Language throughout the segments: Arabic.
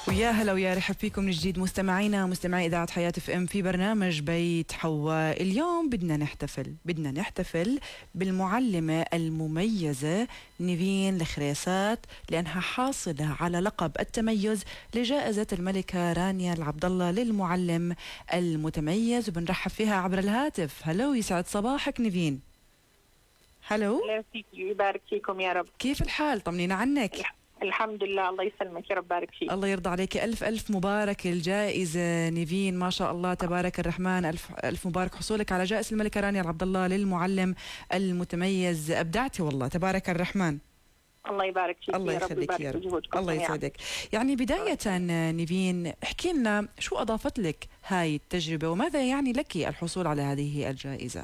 ويا هلا ويا رحب فيكم من جديد مستمعينا مستمعي إذاعة حياة اف ام في برنامج بيت حواء. اليوم بدنا نحتفل بالمعلمة المميزة نيفين الخريسات، لأنها حاصلة على لقب التميز لجائزة الملكة رانيا العبدالله للمعلم المتميز، وبنرحب فيها عبر الهاتف. هلو، يسعد صباحك نيفين. هلو، الله يبارك فيكم يا رب. كيف الحال؟ طمنينا عنك. الحمد لله، الله يسلمك يا رب، بارك فيك. الله يرضى عليك، ألف ألف مبارك الجائزة نيفين، ما شاء الله تبارك الرحمن، ألف ألف مبارك حصولك على جائزة الملكة رانيا العبدالله للمعلم المتميز. أبدعتي والله تبارك الرحمن. الله يبارك فيك، الله يخليك يا رب، الله يسعدك. يعني بداية نيفين، احكي لنا شو أضافت لك هاي التجربة وماذا يعني لك الحصول على هذه الجائزة؟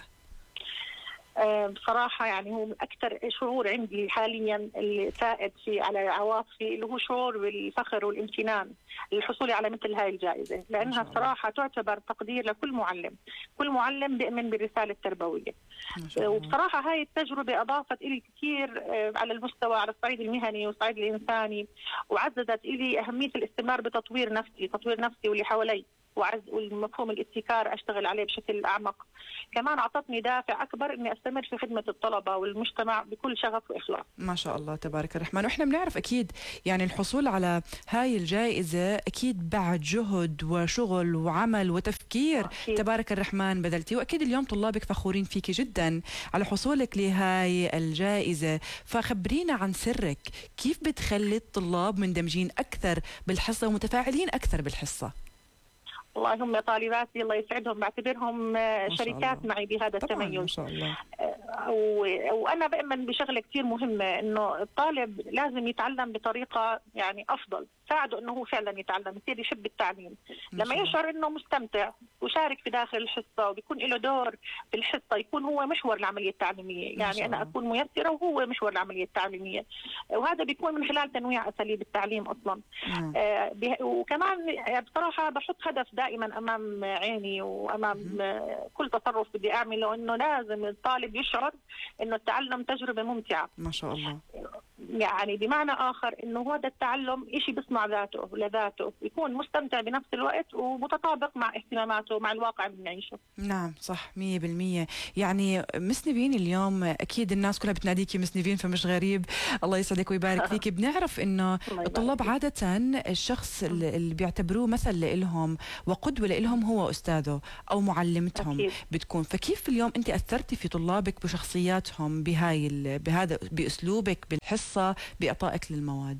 بصراحة يعني هو من أكثر شعور عندي حاليا اللي سائد على عواطفي، اللي هو شعور بالفخر والامتنان للحصول على مثل هاي الجائزة، لأنها صراحة تعتبر تقدير لكل معلم، كل معلم بيؤمن بالرسالة التربوية. وبصراحة هاي التجربة أضافت إلي كثير على المستوى، على الصعيد المهني والصعيد الإنساني، وعززت إلي أهمية الاستمرار بتطوير نفسي واللي حوالي، والمفهوم الابتكار أشتغل عليه بشكل أعمق. كمان أعطتني دافع أكبر إني أستمر في خدمة الطلبة والمجتمع بكل شغف وإخلاص. ما شاء الله تبارك الرحمن. وإحنا بنعرف أكيد يعني الحصول على هاي الجائزة أكيد بعد جهد وشغل وعمل وتفكير أكيد. تبارك الرحمن بذلتي، وأكيد اليوم طلابك فخورين فيك جدا على حصولك لهاي الجائزة. فخبرينا عن سرك، كيف بتخلي الطلاب مندمجين أكثر بالحصة ومتفاعلين أكثر بالحصة؟ والله هم طالباتي الله يسعدهم، بعتبرهم شركات معي بهذا التميز. ما شاء الله. وأنا بأمن بشغلة كتير مهمة، إنه الطالب لازم يتعلم بطريقة يعني أفضل، ساعده إنه هو فعلا يتعلم، يصير يحب التعليم. لما يشعر إنه مستمتع وشارك في داخل الحصة وبيكون له دور في الحصة، يكون هو محور العملية التعليمية، يعني أنا أكون ميسرة وهو محور العملية التعليمية، وهذا بيكون من خلال تنويع أساليب التعليم أصلا. وكمان بصراحة بحط هدف دائما أمام عيني وأمام كل تصرف بدي أعمله، إنه لازم الطالب يشعر إنه التعلم تجربة ممتعة. ما شاء الله. يعني بمعنى آخر إنه هذا التعلم إشي بصنع ذاته لذاته، يكون مستمتع بنفس الوقت ومتطابق مع اهتماماته مع الواقع اللي بنعيشه. نعم صح 100%. يعني مس نيفين اليوم أكيد الناس كلها بتناديكي مس نيفين، فمش غريب. الله يسعدك ويبارك فيك. بنعرف إنه الطلاب عادة الشخص اللي بيعتبروه مثل لإلهم وقدوة لإلهم هو أستاذه أو معلمتهم أكيد. بتكون، فكيف اليوم أنت أثرتي في طلابك بشخصياتهم بهذا بأسلوبك بالحصة بإعطائك للمواد؟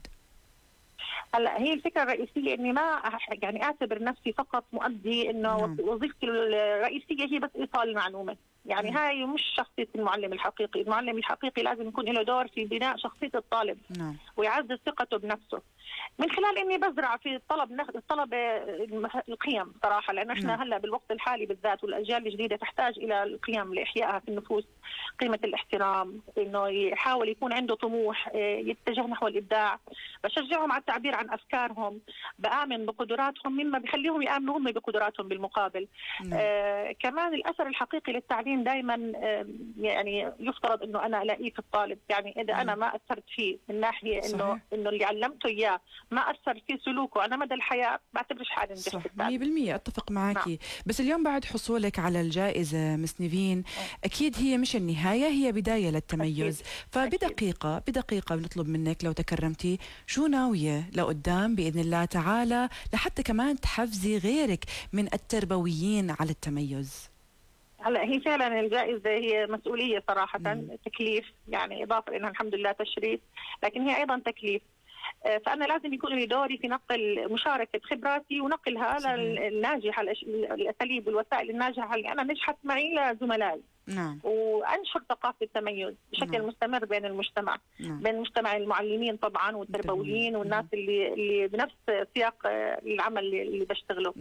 هلا هي الفكره الرئيسيه اني ما يعني اعتبر نفسي فقط مؤدي، انه وظيفتي الرئيسيه هي بس ايصال المعلومه، يعني هاي مش شخصيه المعلم الحقيقي. المعلم الحقيقي لازم يكون له دور في بناء شخصيه الطالب ويعزز ثقته بنفسه من خلال اني بزرع في الطلبه القيم صراحه، لانه احنا هلا بالوقت الحالي بالذات والاجيال الجديده تحتاج الى القيم لاحيائها في النفوس، قيمه الاحترام، انه يحاول يكون عنده طموح، يتجه نحو الابداع. بشجعهم على التعبير عن افكارهم، بآمن بقدراتهم مما بيخليهم يآمنوا هم بقدراتهم بالمقابل. كمان الاثر الحقيقي للتعليم دائما يعني يفترض انه انا الاقيه في الطالب، يعني اذا انا ما اثرت فيه من ناحيه انه اللي علمته اياه ما أثر في سلوكه أنا مدى الحياة، بعتبرش حالي نجحت. صح 100% أتفق معاكي. بس اليوم بعد حصولك على الجائزة مس نيفين، أكيد هي مش النهاية، هي بداية للتميز. فبدقيقة بنطلب منك لو تكرمتي، شو ناوية لقدام بإذن الله تعالى لحتى كمان تحفزي غيرك من التربويين على التميز؟ هلا هي فعلا الجائزة هي مسؤولية صراحة، تكليف، يعني إضافة إنها الحمد لله تشريف، لكن هي أيضا تكليف. فأنا لازم يكون لي دوري في نقل مشاركة خبراتي ونقلها للناجحة، الأساليب والوسائل الناجحة اللي أنا نجحت معي لزملائي. وأنشر ثقافة التميز بشكل مستمر بين المجتمع، بين مجتمع المعلمين طبعا والتربويين والناس اللي بنفس سياق العمل اللي بشتغله.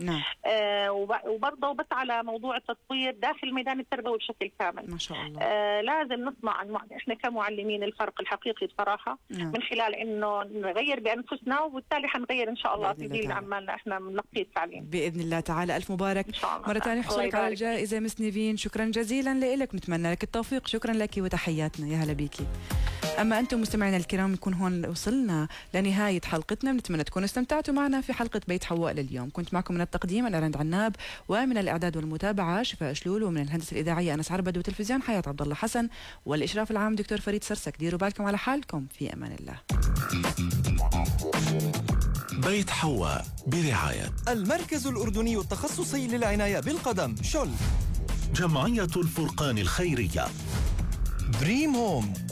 وبرضه بس على موضوع التطوير داخل الميدان التربوي بشكل كامل. ما شاء الله. لازم نصنع احنا كمعلمين الفرق الحقيقي بصراحة من خلال انه نغير بانفسنا، وبالتالي حنغير ان شاء الله في جيل عمالنا احنا بنلقي التعليم باذن الله تعالى. الف مبارك مرة ثانية حصولك على الجائزة مس نيفين. شكرا جزيلا لك، نتمنى لك التوفيق. شكرا لك وتحياتنا، يا هلا بيكي. أما أنتم مستمعينا الكرام، نكون هون وصلنا لنهاية حلقتنا. بنتمنى تكونوا استمتعتوا معنا في حلقة بيت حواء لليوم. كنت معكم من التقديم أنا رند عناب، ومن الإعداد والمتابعة شفاء شلول، ومن الهندسة الإذاعية أنس عربد، وتلفزيون حياة عبد الله حسن، والإشراف العام دكتور فريد سرسك. ديروا بالكم على حالكم، في أمان الله. بيت حواء برعاية المركز الأردني التخصصي للعناية بالقدم شل، جمعية الفرقان الخيرية، دريم هوم.